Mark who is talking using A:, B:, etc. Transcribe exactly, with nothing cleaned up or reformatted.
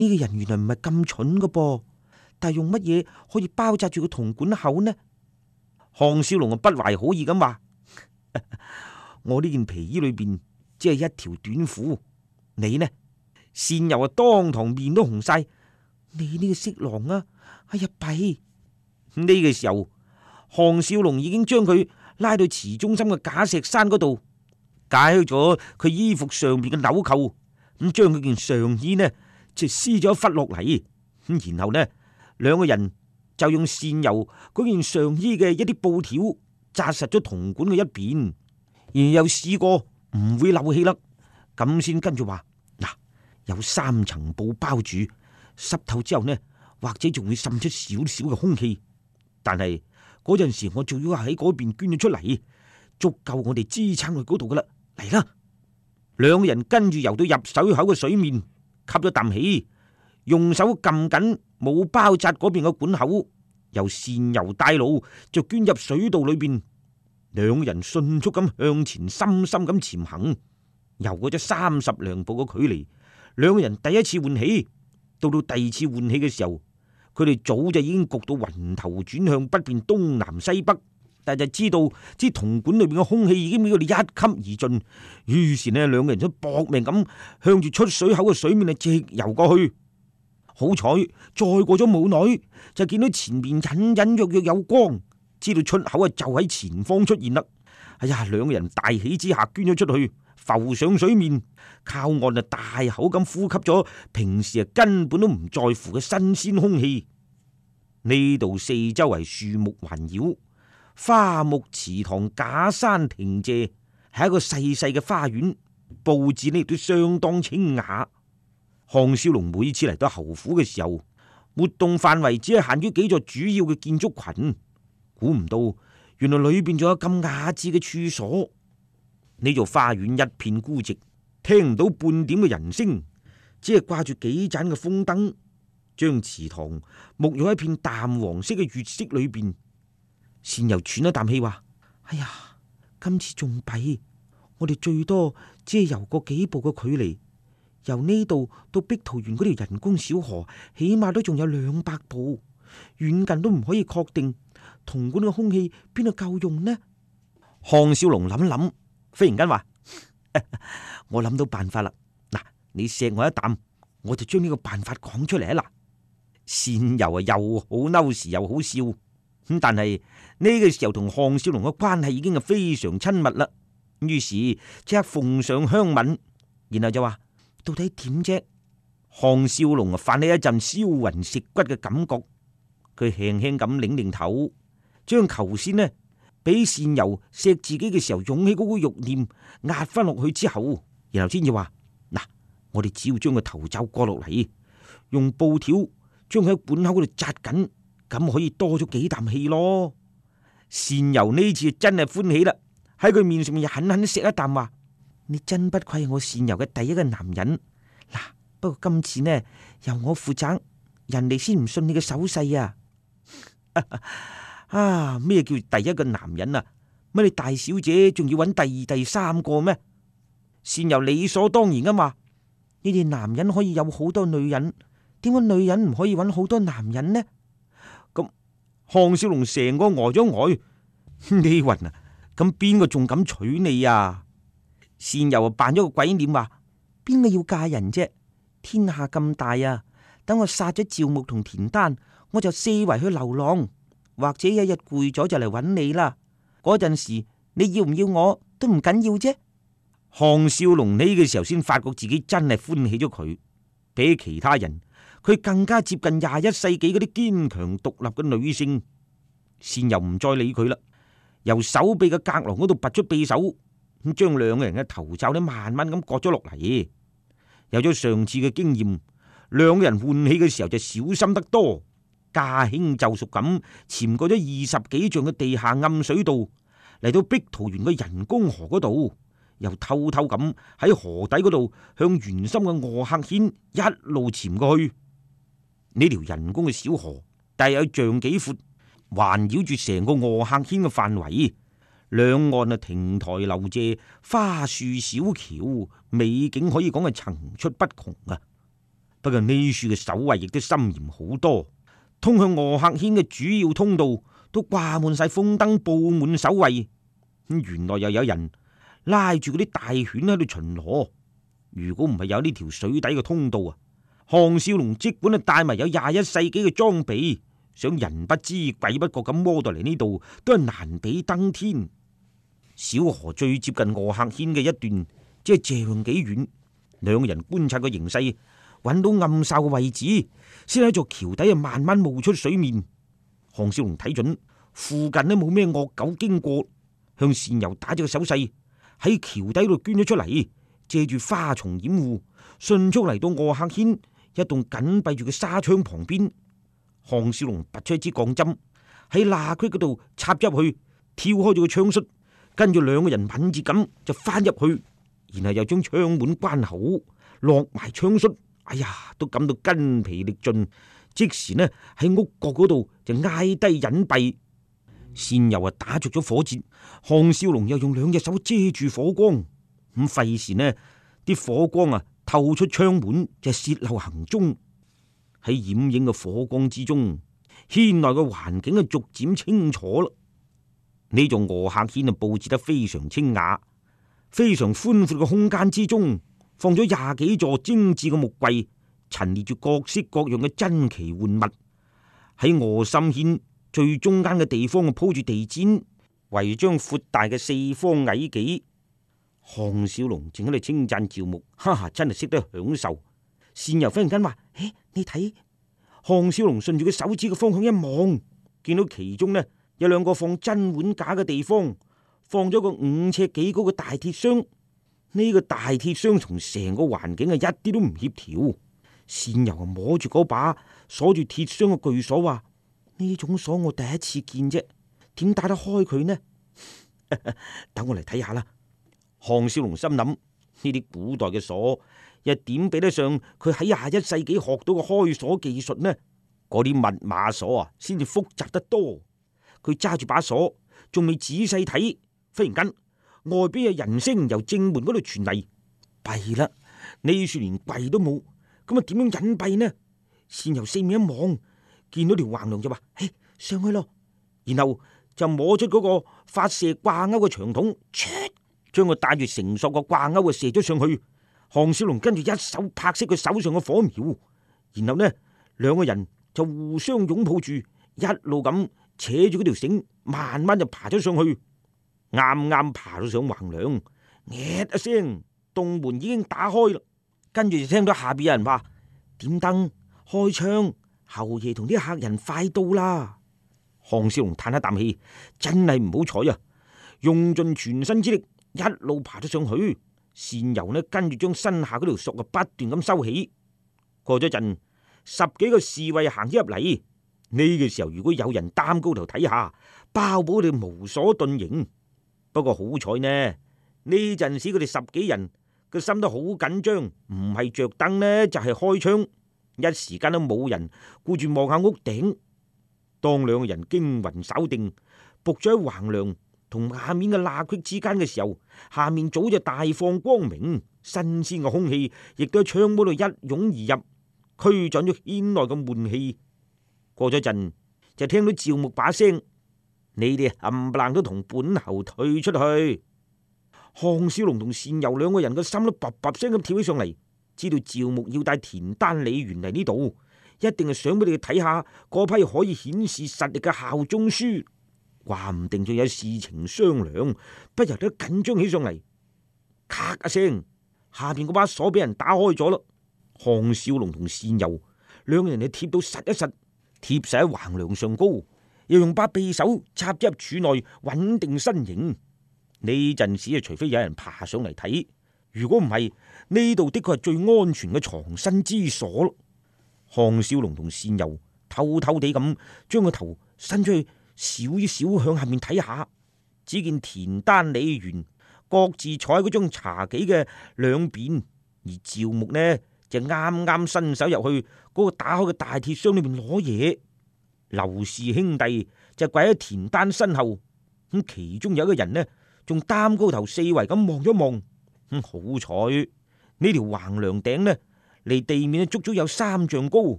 A: 呢個人原來唔係咁蠢噶噃，但係用乜嘢可以包紮住個銅管口呢？項少龍啊，不懷好意咁話：我呢件皮衣裏邊只係一條短褲，你呢？善柔啊，當堂面都紅晒。你呢個色狼啊！哎呀弊！呢個時候，項少龍已經將佢拉到池中心嘅假石山嗰度，解開咗佢衣服上邊嘅紐扣，咁將佢件上衣呢就撕咗一忽落嚟，咁然後呢，兩個人就用善柔嗰件上衣嘅一啲布條紮實咗銅管嘅一邊，然後又試過唔會漏氣啦，咁先跟住話嗱，有三層布包住，濕透之後呢，或者仲會滲出少少嘅空氣，但係嗰陣時我仲要喺嗰邊捐咗出嚟，足夠我哋支撐去嗰度噶啦，嚟啦！兩個人跟住游到入水口嘅水面，吸咗啖氣，用手撳緊冇包紮嗰邊嘅管口，由善柔帶路就捐入水道裏邊。兩個人迅速咁向前，深深咁潛行，游過咗三十良步嘅距離。兩個人第一次換氣，到到第二次換氣嘅時候，佢哋早就已經焗到暈頭轉向，不辨東南西北。但就知道支銅管裏邊嘅空氣已經俾佢哋一吸而盡，於是呢，兩個人都搏命咁向住出水口嘅水面啊直游過去。好彩再過咗冇耐，就見到前面隱隱約約有光，知道出口啊就喺前方出現啦。哎呀，兩個人大喜之下捐咗出去，浮上水面，靠岸啊大口咁呼吸咗平時啊根本都唔在乎嘅新鮮空氣。呢度四周圍樹木環繞，花木池塘假山亭榭，係一個細細嘅花園，布置呢都相當清雅。項少龍每次嚟到侯府嘅時候，活動範圍只係限於幾座主要嘅建築群，估唔到原來裏邊仲有咁雅致嘅處所。呢座花園一片孤寂，聽唔到半點嘅人聲，只係掛住幾盞嘅風燈，將池塘沐浴喺一片淡黃色嘅月色裏邊。善柔喘一啖氣話：哎呀，今次仲弊，我哋最多只係游過幾步嘅距離，由呢度到碧桃園嗰條人工小河，起碼都仲有兩百步，遠近都唔可以確定。銅管嘅空氣邊度夠用呢？項少龍諗諗，忽然間話：我諗到辦法啦！嗱，你錫我一啖，我就將呢個辦法講出嚟啊！嗱，善柔啊，又好嬲時又好笑。咁但係呢個時候同項少龍嘅關係已經係非常親密啦，於是即刻奉上香吻，然後就話：到底點啫？項少龍啊，泛起一陣燒魂蝕骨嘅感覺，佢輕輕咁擰擰頭，將頭先呢俾善柔錫自己嘅時候湧起嗰股慾念壓翻落去之後，然後先至話：嗱，我哋只要將個頭罩割落嚟，用布條將佢喺管口嗰度紮緊。咁可以多咗幾啖氣咯。善柔呢次真係歡喜啦，喺佢面上面狠狠錫一啖，話：你真不愧係我善柔嘅第一個男人。嗱，不過今次呢由我負責，人哋先唔信你嘅手勢啊！啊，咩叫第一個男人啊？乜你大小姐仲要揾第二、第三個咩？善柔理所當然啊嘛。你哋男人可以有好多女人，點解女人唔可以揾好多男人呢？咁項少龍成個呆咗呆，你暈啊！咁邊個仲敢娶你啊？善柔啊扮咗個鬼臉話：邊個要嫁人啫？天下咁大啊！等我殺咗趙牧同田丹，我就四圍去流浪，或者一日攰咗就嚟揾你啦。嗰陣時你要唔要我都唔緊要啫。項少龍呢個時候先發覺自己真係歡喜咗佢，比其他人。佢更加接近廿一世紀嗰啲堅強獨立嘅女性。善柔唔再理佢啦，由手臂嘅隔廊嗰度拔出匕首，咁將兩個人嘅頭罩呢慢慢咁割咗落嚟。有咗上次嘅經驗，兩個人換氣嘅時候就小心得多，駕輕就熟咁潛過咗二十幾丈嘅地下暗水道，嚟到碧桃園嘅人工河嗰度，又偷偷咁喺河底嗰度向圓心嘅臥客軒一路潛過去。呢條人工嘅小河大有丈幾闊，環繞住成個臥客軒嘅範圍，兩岸啊亭台樓榭、花樹小橋，美景可以講係層出不窮啊！ 不過呢處嘅守衛亦都森嚴好多，通向臥客軒嘅主要通道都掛滿晒風燈，布滿守衛。咁原來又有人拉住嗰啲大犬喺度巡邏。如果唔係有呢條水底嘅通道啊，項少龍即管啊帶埋有廿一世紀嘅裝備，想人不知鬼不覺咁摸到嚟呢度，都係難比登天。小河最接近臥客軒嘅一段，即係借向幾遠。兩個人觀察個形勢，揾到暗哨嘅位置，先喺座橋底啊慢慢冒出水面。項少龍睇準附近都冇咩惡狗經過，向善友打咗個手勢，喺橋底度捐咗出嚟，借住花叢掩護，迅速嚟到臥客軒一棟緊閉住嘅紗窗旁邊。項少龍拔出一支鋼針，喺罅隙嗰度插入去，跳開咗個窗恤，跟住兩個人敏捷咁就翻入去。然後又將窗門關好，落埋窗恤，哎呀，都感到筋疲力盡。即時呢喺屋角嗰度就挨低隱蔽。善又啊打着咗火折，項少龍又用兩隻手遮住火光，咁費事呢啲火光啊透出窗門就洩漏行蹤。喺掩映嘅火光之中，軒內嘅環境啊逐漸清楚啦。呢座臥客軒啊布置得非常清雅。非常寬闊嘅空間之中，放咗廿幾座精緻嘅木櫃，陳列住各式各樣嘅珍奇玩物。喺臥心軒最中間嘅地方鋪住地氈，圍張闊大嘅四方矮幾。項少龍正喺度稱讚趙牧，哈哈，真係識得享受。善由忽然間話：誒，你睇。項少龍順住佢手指嘅方向一望，見到其中呢有兩個放真碗架嘅地方。放咗個五尺幾高嘅大鐵箱，呢、這個大鐵箱同成個環境啊一啲都唔協調。善由啊摸住嗰把鎖住鐵箱嘅巨鎖，話：呢種鎖我第一次見啫，點打得開佢呢？等我嚟睇下啦。項少龍心諗，呢啲古代嘅鎖又點比得上佢喺廿一世紀學到嘅開鎖技術呢？嗰啲密碼鎖啊，先至複雜得多。佢揸住把鎖，仲未仔細睇。忽然間，外邊有人聲由正門嗰度傳嚟，弊啦！呢處連櫃都冇，咁啊點樣隱蔽呢？先由四面一望，見到條橫梁就話：嘿，上去咯！然後就摸出嗰個發射掛鈎嘅長筒，將個帶住繩索個掛鈎嘅射咗上去。項少龍跟住一手拍熄佢手上嘅火苗，然後呢兩個人就互相擁抱住，一路咁扯住嗰條繩，慢慢就爬咗上去。啱啱爬到上橫梁，嘜一聲，洞門已經打開啦。跟住就聽到下邊有人話：點燈，開窗，侯爺同啲客人快到啦。項少龍嘆一啖氣，真係唔好彩啊！用盡全身之力，一路爬咗上去。善由呢跟住將身下嗰條索啊不斷咁收起。過咗陣，十幾個侍衛行咗入嚟。呢個時候，如果有人擔高頭睇下，包保佢哋無所遁形。不過好彩呢，呢陣時佢哋十幾人個心都好緊張，唔係着燈呢，就係開窗，一時間都冇人顧住望下屋頂。當兩個人驚魂稍定，伏咗喺橫梁同下面嘅罅隙之間嘅時候，下面早就大放光明，新鮮嘅空氣亦都喺窗門度一湧而入，驅趕咗軒內嘅悶氣。過咗陣，就聽到趙牧把聲：你哋冚唪唥都同本侯退出去。項少龍同單由兩個人個心都卟卟聲咁跳起上嚟，知道趙牧要帶田丹李元嚟呢度，一定係想俾你哋睇下嗰批可以顯示實力嘅效忠書，話唔定仲有事情商量，不由得緊張起上嚟。咔一聲，下邊嗰把鎖俾人打開咗啦。項少龍同單由兩個人就貼到實一實，貼實喺橫梁上高，又用把匕首插入柱內穩定身形。呢陣時啊，除非有人爬上嚟睇，如果唔係，呢度的確係最安全嘅藏身之所咯。項少龍同單由偷偷地咁將個頭伸出去，少少向下面睇下，只見田丹李元各自坐喺嗰張茶几嘅兩邊，而趙牧呢就啱啱伸手入去嗰個打開嘅大鐵箱裏面攞嘢。劉氏兄弟就跪喺田丹身後，咁其中有一個人呢仲擔高頭四圍咁望一望。咁好彩呢條橫梁頂呢離地面足足有三丈高。